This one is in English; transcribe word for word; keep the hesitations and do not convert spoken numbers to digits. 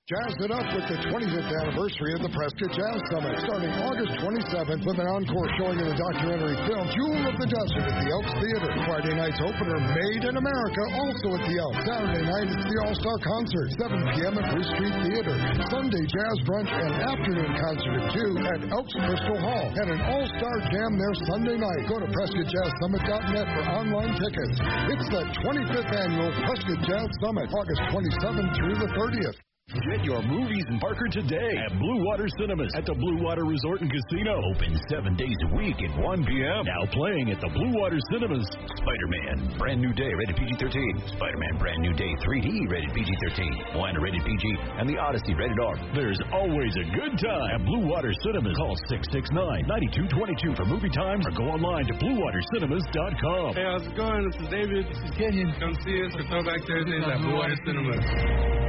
Jazz it up with the twenty-fifth anniversary of the Prescott Jazz Summit, starting August twenty-seventh with an encore showing of the documentary film Jewel of the Desert at the Elks Theater. Friday night's opener, Made in America, also at the Elks. Saturday night, it's the All-Star Concert, seven p.m. at Bruce Street Theater. Sunday, Jazz Brunch and afternoon concert at two at Elks Crystal Hall. And an All-Star Jam there Sunday night. Go to Prescott Jazz Summit dot net for online tickets. It's the twenty-fifth annual Prescott Jazz Summit, August twenty-seventh through the thirtieth. Get your movies in Parker today at Blue Water Cinemas at the Blue Water Resort and Casino. Open seven days a week at one p.m. Now playing at the Blue Water Cinemas. Spider-Man, Brand New Day, rated P G thirteen. Spider-Man, Brand New Day, three D, rated P G thirteen. Moana, rated P G. And The Odyssey, rated R. There's always a good time at Blue Water Cinemas. Call six six nine, nine two two two for movie times or go online to blue water cinemas dot com. Hey, how's it going? This is David. This is Kenyon. Come see us for Throwback Thursdays at Blue Water Cinemas.